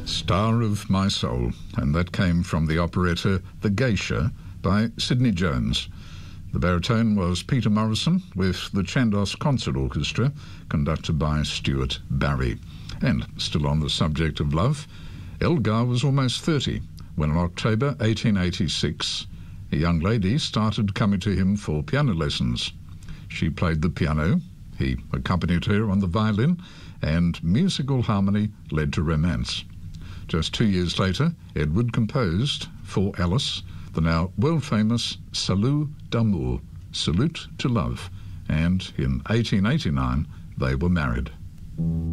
Star of My Soul, and that came from the operetta The Geisha by Sidney Jones. The baritone was Peter Morrison with the Chandos Concert Orchestra, conducted by Stuart Barry. And still on the subject of love, Elgar was almost 30 when in October 1886 a young lady started coming to him for piano lessons. She played the piano, he accompanied her on the violin, and musical harmony led to romance. Just 2 years later, Edward composed for Alice the now world-famous Salut d'amour, Salute to Love, and in 1889 they were married.